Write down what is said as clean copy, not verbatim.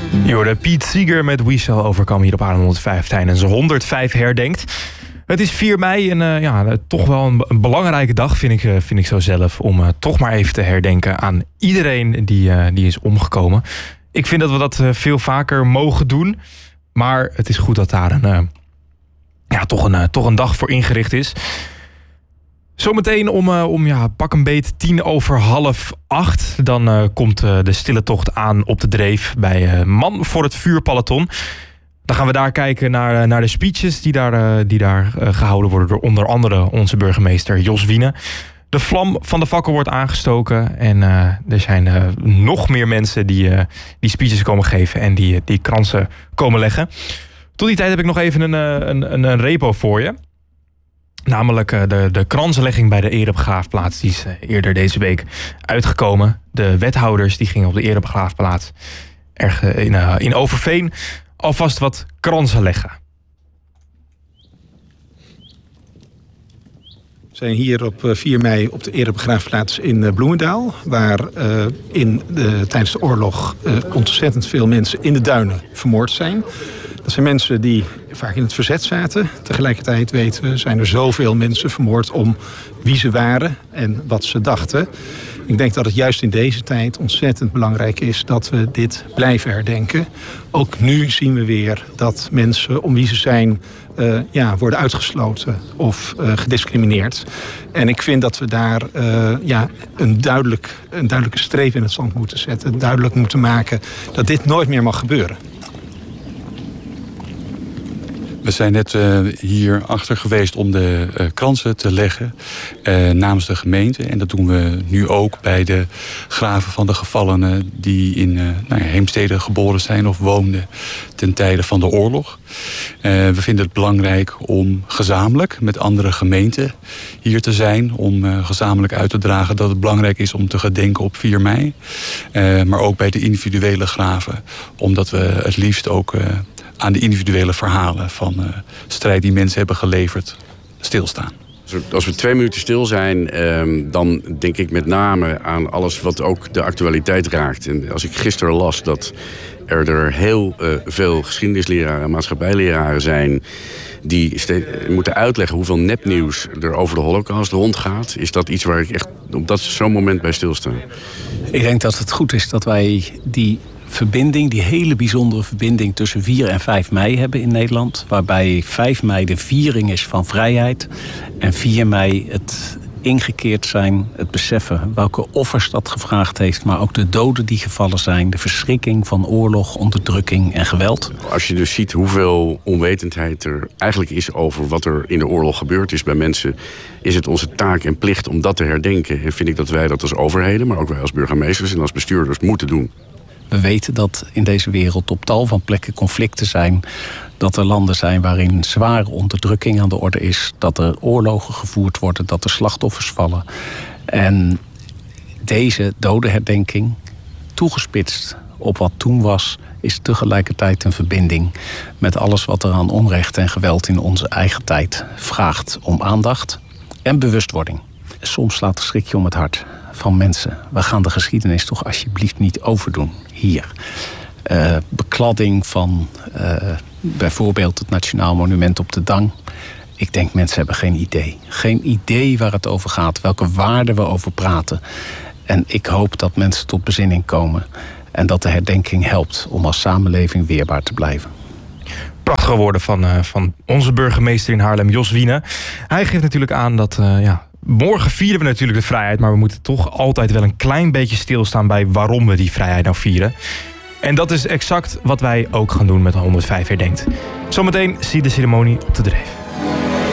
Je hoorde Pete Seeger met We Shall Overcome hier op Haarlem 105 tijdens 105 herdenkt. Het is 4 mei en toch wel een belangrijke dag vind ik zo zelf. Om toch maar even te herdenken aan iedereen die is omgekomen. Ik vind dat we dat veel vaker mogen doen. Maar het is goed dat daar toch een dag voor ingericht is. Zometeen om pak een beet 7:50. Dan komt de stille tocht aan op de Dreef bij Man voor het Vuurpeloton. Dan gaan we daar kijken naar de speeches die daar gehouden worden door onder andere onze burgemeester Jos Wiene. De vlam van de fakkel wordt aangestoken en er zijn nog meer mensen die speeches komen geven en die kransen komen leggen. Tot die tijd heb ik nog even een repo voor je. Namelijk de kransenlegging bij de erebegraafplaats. Die is eerder deze week uitgekomen. De wethouders die gingen op de erebegraafplaats in Overveen alvast wat kransen leggen. We zijn hier op 4 mei op de erebegraafplaats in Bloemendaal. Waar tijdens de oorlog ontzettend veel mensen in de duinen vermoord zijn. Dat zijn mensen die vaak in het verzet zaten. Tegelijkertijd weten we, zijn er zoveel mensen vermoord om wie ze waren en wat ze dachten. Ik denk dat het juist in deze tijd ontzettend belangrijk is dat we dit blijven herdenken. Ook nu zien we weer dat mensen om wie ze zijn worden uitgesloten of gediscrimineerd. En ik vind dat we daar een duidelijke streep in het zand moeten zetten. Duidelijk moeten maken dat dit nooit meer mag gebeuren. We zijn net hier achter geweest om de kransen te leggen namens de gemeente. En dat doen we nu ook bij de graven van de gevallenen die in Heemstede geboren zijn of woonden ten tijde van de oorlog. We vinden het belangrijk om gezamenlijk met andere gemeenten hier te zijn. Om gezamenlijk uit te dragen dat het belangrijk is om te gedenken op 4 mei. Maar ook bij de individuele graven. Omdat we het liefst ook aan de individuele verhalen van strijd die mensen hebben geleverd stilstaan. Als we 2 minuten stil zijn, dan denk ik met name aan alles wat ook de actualiteit raakt. En als ik gisteren las dat er heel veel geschiedenisleraren en maatschappijleraren zijn die moeten uitleggen hoeveel nepnieuws er over de Holocaust rondgaat, is dat iets waar ik echt op zo'n moment bij stilsta. Ik denk dat het goed is dat wij die hele bijzondere verbinding tussen 4 en 5 mei hebben in Nederland. Waarbij 5 mei de viering is van vrijheid. En 4 mei het ingekeerd zijn, het beseffen welke offers dat gevraagd heeft. Maar ook de doden die gevallen zijn. De verschrikking van oorlog, onderdrukking en geweld. Als je dus ziet hoeveel onwetendheid er eigenlijk is over wat er in de oorlog gebeurd is bij mensen, is het onze taak en plicht om dat te herdenken. En vind ik dat wij dat als overheden, maar ook wij als burgemeesters en als bestuurders moeten doen. We weten dat in deze wereld op tal van plekken conflicten zijn. Dat er landen zijn waarin zware onderdrukking aan de orde is. Dat er oorlogen gevoerd worden, dat er slachtoffers vallen. En deze dodenherdenking, toegespitst op wat toen was, is tegelijkertijd een verbinding met alles wat er aan onrecht en geweld in onze eigen tijd vraagt om aandacht en bewustwording. Soms slaat een schrikje om het hart van mensen. We gaan de geschiedenis toch alsjeblieft niet overdoen hier. Bekladding van bijvoorbeeld het Nationaal Monument op de Dang. Ik denk mensen hebben geen idee. Geen idee waar het over gaat, welke waarden we over praten. En ik hoop dat mensen tot bezinning komen en dat de herdenking helpt om als samenleving weerbaar te blijven. Prachtige woorden van onze burgemeester in Haarlem, Jos Wiene. Hij geeft natuurlijk aan dat morgen vieren we natuurlijk de vrijheid, maar we moeten toch altijd wel een klein beetje stilstaan bij waarom we die vrijheid nou vieren. En dat is exact wat wij ook gaan doen met 105 herdenkt. Zometeen zie je de ceremonie op de Dreef.